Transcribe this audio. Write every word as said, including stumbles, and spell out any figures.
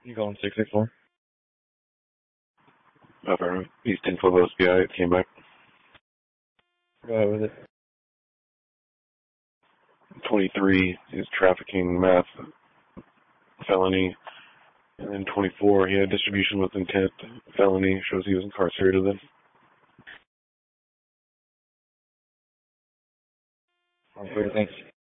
You calling six six four? Upper East Info S B I, it came back. Go ahead with it. twenty-three is trafficking meth felony. And then twenty-four, he had distribution with intent felony, shows he was incarcerated then. Okay, thanks.